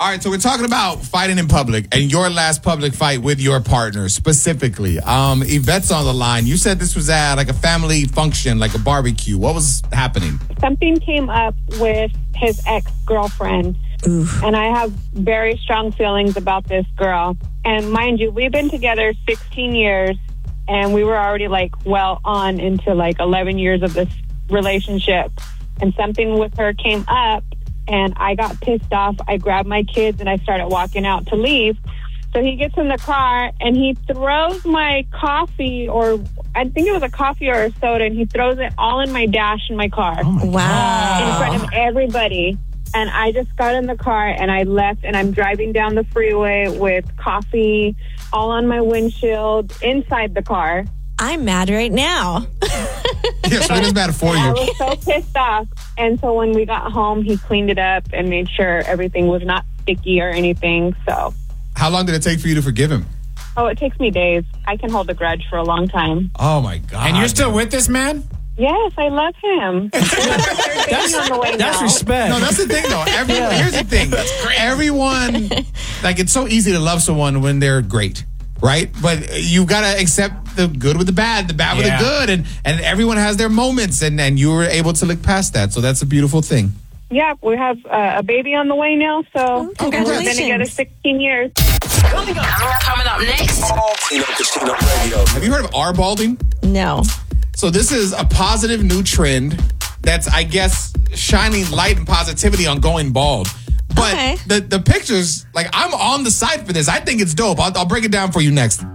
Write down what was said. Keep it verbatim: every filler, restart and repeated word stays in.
All right, so we're talking about fighting in public and your last public fight with your partner specifically. Um, Yvette's on the line. You said this was at like a family function, like a barbecue. What was happening? Something came up with his ex-girlfriend. Oof. And I have very strong feelings about this girl. And mind you, we've been together sixteen years, and we were already like well on into like eleven years of this relationship. And something with her came up, and I got pissed off. I grabbed my kids and I started walking out to leave. So he gets in the car and he throws my coffee, or I think it was a coffee or a soda, and he throws it all in my dash in my car. Oh my Wow. In front of everybody. And I just got in the car and I left, and I'm driving down the freeway with coffee all on my windshield inside the car. I'm mad right now. Yes, what is bad for I you? was so pissed off. And so when we got home, he cleaned it up and made sure everything was not sticky or anything. So, How long did it take for you to forgive him? oh, it takes me days. I can hold a grudge for a long time. Oh, my God. And you're still with this man? Yes, I love him. That's, on the way That's now. respect. No, that's the thing, though. Everyone, Here's the thing. Everyone, like, it's so easy to love someone when they're great, right? But you got to accept the good with the bad, the bad Yeah. with the good. And, and everyone has their moments, and, and you were able to look past that. So that's a beautiful thing. Yeah, we have uh, a baby on the way now, so Oh, and we've congratulations. been together sixteen years. Coming up next. Tino Casino Radio. Have you heard of R-balding? No. So this is a positive new trend that's, I guess, shining light and positivity on going bald. But Okay. the, the pictures, like, I'm on the side for this. I think it's dope. I'll, I'll break it down for you next.